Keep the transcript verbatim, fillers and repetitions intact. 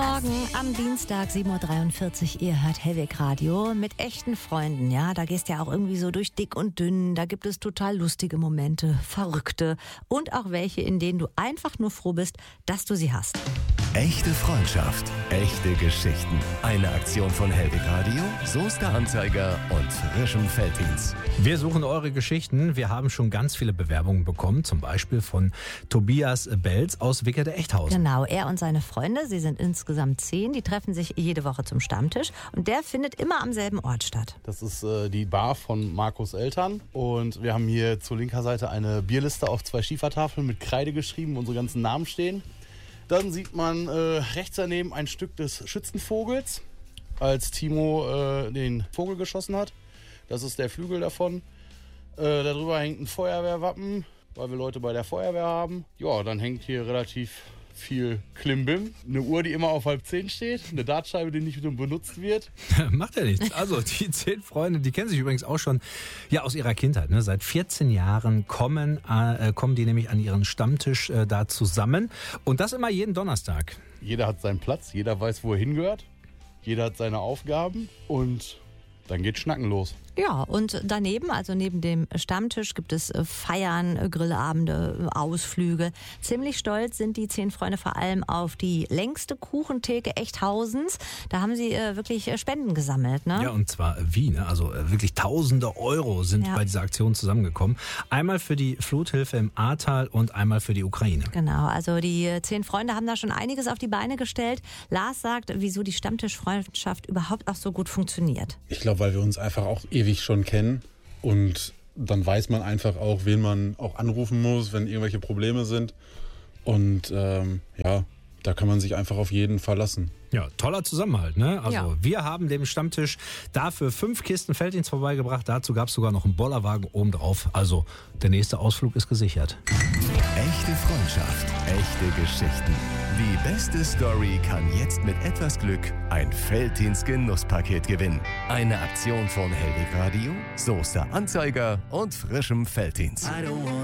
Morgen am Dienstag, sieben Uhr dreiundvierzig. Ihr hört Hellweg Radio mit echten Freunden. Ja, da gehst du ja auch irgendwie so durch dick und dünn. Da gibt es total lustige Momente, verrückte und auch welche, in denen du einfach nur froh bist, dass du sie hast. Echte Freundschaft, echte Geschichten. Eine Aktion von Hellweg Radio, Soester Anzeiger und Frischem Felddienst. Wir suchen eure Geschichten. Wir haben schon ganz viele Bewerbungen bekommen, zum Beispiel von Tobias Belz aus Wickede Echthausen. Genau, er und seine Freunde, sie sind insgesamt zehn, die treffen sich jede Woche zum Stammtisch und der findet immer am selben Ort statt. Das ist äh, die Bar von Markus Eltern und wir haben hier zur linker Seite eine Bierliste auf zwei Schiefertafeln mit Kreide geschrieben, wo unsere ganzen Namen stehen. Dann sieht man äh, rechts daneben ein Stück des Schützenvogels, als Timo äh, den Vogel geschossen hat. Das ist der Flügel davon. Äh, darüber hängt ein Feuerwehrwappen, weil wir Leute bei der Feuerwehr haben. Ja, dann hängt hier relativ viel Klimbim. Eine Uhr, die immer auf halb zehn steht. Eine Dartscheibe, die nicht benutzt wird. Macht ja nichts. Also die zehn Freunde, die kennen sich übrigens auch schon ja, aus ihrer Kindheit. Ne? Seit vierzehn Jahren kommen, äh, kommen die nämlich an ihren Stammtisch äh, da zusammen. Und das immer jeden Donnerstag. Jeder hat seinen Platz, jeder weiß, wo er hingehört. Jeder hat seine Aufgaben und dann geht Schnacken los. Ja, und daneben, also neben dem Stammtisch, gibt es Feiern, Grillabende, Ausflüge. Ziemlich stolz sind die zehn Freunde vor allem auf die längste Kuchentheke Echthausens. Da haben sie äh, wirklich Spenden gesammelt, ne? Ja, und zwar wie, ne? Also äh, wirklich tausende Euro sind ja. bei dieser Aktion zusammengekommen. Einmal für die Fluthilfe im Ahrtal und einmal für die Ukraine. Genau, also die zehn Freunde haben da schon einiges auf die Beine gestellt. Lars sagt, wieso die Stammtischfreundschaft überhaupt auch so gut funktioniert. Ich glaube, weil wir uns einfach auch ewig schon kennen und dann weiß man einfach auch, wen man auch anrufen muss, wenn irgendwelche Probleme sind und ähm, ja, da kann man sich einfach auf jeden verlassen. Ja, toller Zusammenhalt, ne? Also ja. wir haben dem Stammtisch dafür fünf Kisten Felddienst vorbeigebracht. Dazu gab es sogar noch einen Bollerwagen obendrauf. Also der nächste Ausflug ist gesichert. Echte Freundschaft, echte Geschichten. Die beste Story kann jetzt mit etwas Glück ein Felddienst-Genusspaket gewinnen. Eine Aktion von Hellweg Radio, Soester Anzeiger und Frischem Felddienst.